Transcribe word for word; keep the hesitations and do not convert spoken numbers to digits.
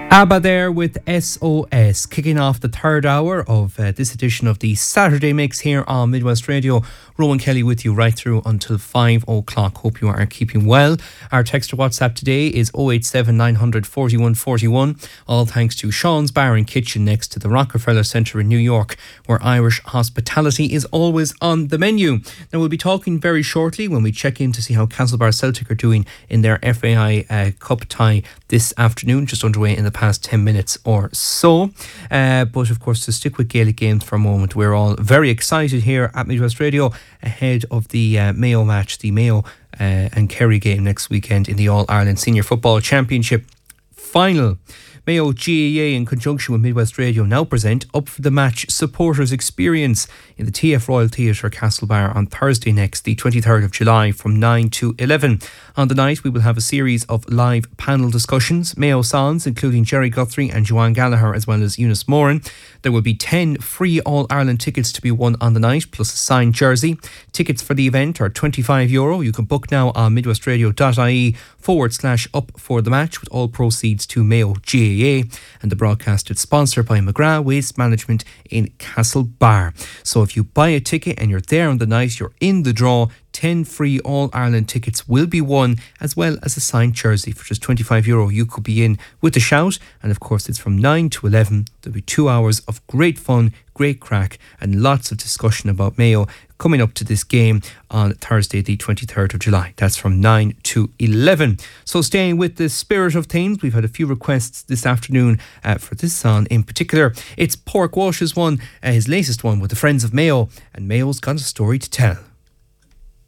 ABBA there with S O S, kicking off the third hour of uh, this edition of the Saturday Mix here on Midwest Radio. Rowan Kelly with you right through until five o'clock. Hope you are keeping well. Our text or WhatsApp today is oh eight seven nine hundred forty-one forty-one. All thanks to Sean's Bar and Kitchen next to the Rockefeller Centre in New York, where Irish hospitality is always on the menu. Now, we'll be talking very shortly when we check in to see how Castlebar Celtic are doing in their F A I uh, Cup tie this afternoon, just underway in the past ten minutes or so. Uh, but of course, to stick with Gaelic games for a moment, we're all very excited here at Midwest Radio ahead of the uh, Mayo match, the Mayo uh, and Kerry game next weekend in the All-Ireland Senior Football Championship final. Mayo G A A in conjunction with Midwest Radio now present Up for the Match Supporters Experience in the T F Royal Theatre, Castlebar on Thursday next, the twenty-third of July from nine to eleven. On the night, we will have a series of live panel discussions, Mayo songs, including Jerry Guthrie and Joanne Gallagher, as well as Eunice Moran. There will be ten free All-Ireland tickets to be won on the night, plus a signed jersey. Tickets for the event are twenty-five euro. You can book now on midwestradio.ie forward slash up for the match, with all proceeds to Mayo G A A. And the broadcast is sponsored by McGrath Waste Management in Castlebar. So if you buy a ticket and you're there on the night, you're in the draw. ten free All-Ireland tickets will be won, as well as a signed jersey for just twenty-five euro. You could be in with a shout. And of course, it's from nine to eleven. There'll be two hours of great fun, great crack, and lots of discussion about Mayo coming up to this game on Thursday, the twenty-third of July. That's from nine to eleven. So staying with the spirit of things, we've had a few requests this afternoon uh, for this song in particular. It's Pork Walsh's one, uh, his latest one with the Friends of Mayo, and Mayo's got a story to tell.